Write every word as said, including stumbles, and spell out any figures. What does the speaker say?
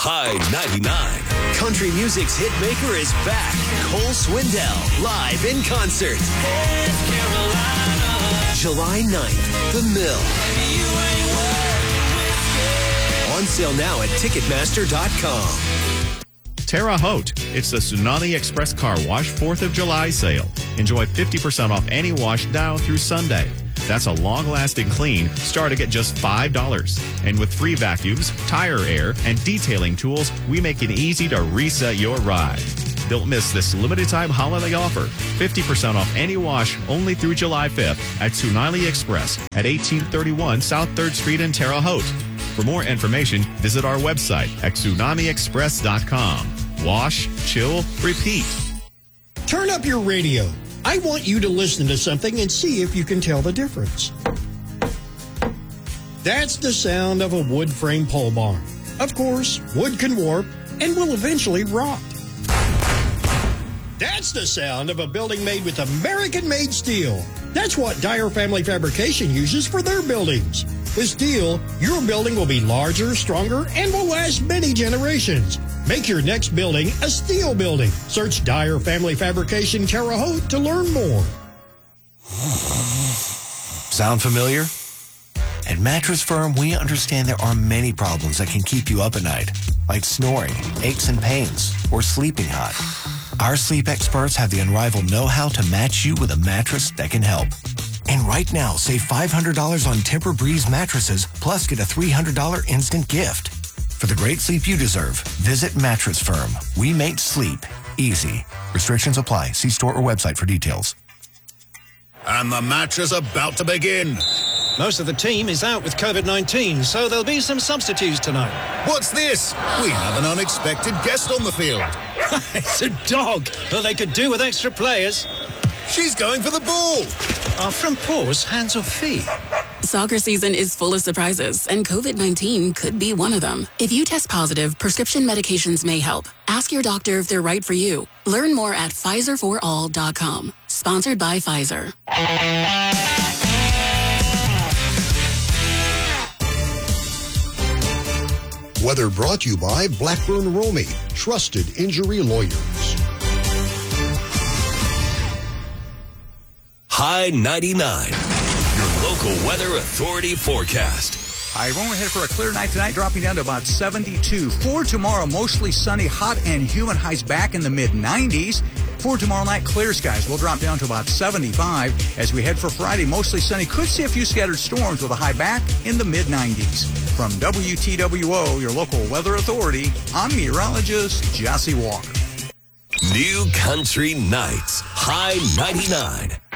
High ninety-nine. Country music's hit maker is back. Cole Swindell, live in concert. July ninth, The Mill. On sale now at Ticketmaster dot com. Terre Haute. It's the Tsunami Express Car Wash fourth of July sale. Enjoy fifty percent off any wash now through Sunday. That's a long-lasting clean starting at just five dollars. And with free vacuums, tire air, and detailing tools, we make it easy to reset your ride. Don't miss this limited-time holiday offer. fifty percent off any wash only through July fifth at Tsunami Express at eighteen thirty-one South third Street in Terre Haute. For more information, visit our website at tsunami express dot com. Wash, chill, repeat. Turn up your radio. I want you to listen to something and see if you can tell the difference. That's the sound of a wood frame pole barn. Of course, wood can warp and will eventually rot. That's the sound of a building made with American-made steel. That's what Dyer Family Fabrication uses for their buildings. With steel, your building will be larger, stronger, and will last many generations. Make your next building a steel building. Search Dyer Family Fabrication Terre Haute to learn more. Sound familiar? At Mattress Firm, we understand there are many problems that can keep you up at night, like snoring, aches and pains, or sleeping hot. Our sleep experts have the unrivaled know-how to match you with a mattress that can help. And right now, save five hundred dollars on Tempur-Breeze mattresses, plus get a three hundred dollars instant gift. For the great sleep you deserve, visit Mattress Firm. We make sleep easy. Restrictions apply. See store or website for details. And the match is about to begin. Most of the team is out with COVID nineteen, so there'll be some substitutes tonight. What's this? We have an unexpected guest on the field. It's a dog. Well, they could do with extra players. She's going for the ball. Are front paws hands or feet? Soccer season is full of surprises, and COVID nineteen could be one of them. If you test positive, prescription medications may help. Ask your doctor if they're right for you. Learn more at Pfizer for all dot com. Sponsored by Pfizer. Weather brought to you by Blackburn Romy, trusted injury lawyers. High ninety-nine, your local weather authority forecast. High we're headed for a clear night tonight, dropping down to about seventy-two. For tomorrow, mostly sunny, hot and humid, highs back in the mid nineties. For tomorrow night, clear skies will drop down to about seventy-five. As we head for Friday, mostly sunny, could see a few scattered storms with a high back in the mid nineties. From W T W O, your local weather authority, I'm meteorologist Jesse Walker. New Country Nights, High ninety-nine.